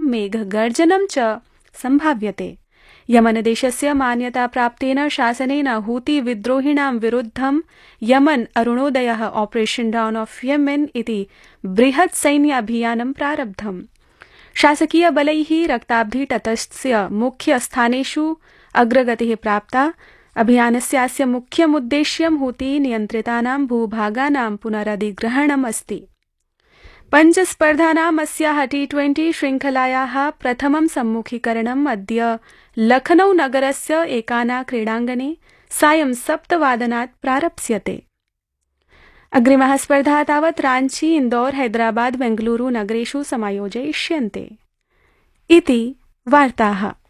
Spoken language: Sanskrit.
मेघगर्जनं च सम्भाव्यते। यमनदेशस्य मान्यताप्राप्तेन शासनेन हूती-विद्रोहिणां विरुद्धं Yemen अरुणोदयः operation down of Yemen इति बृहत् सैन्य अभियानं प्रारब्धम्। शासकीय बलैः रक्ताब्धितटस्य मुख्यस्थानेषु अग्रगतिः प्राप्ता। अभियानस्यास्य मुख्यमुद्देश्यं हूती नियन्त्रितानां भूभागानां पुनरधिग्रहणम् अस्ति। पञ्चस्पर्धानाम् अस्याः T20 श्रृङ्खलायाः प्रथमं सम्मुखीकरणम् अद्य लखनऊ नगरस्य एकाना क्रीडाङ्गणे सायं 7 प्रारप्स्यते। अग्रिमः स्पर्धाः तावत् रांची, इन्दौर, हैदराबाद, बेंगलुरु नगरेषु समायोजयिष्यन्ते। इति वार्ताः।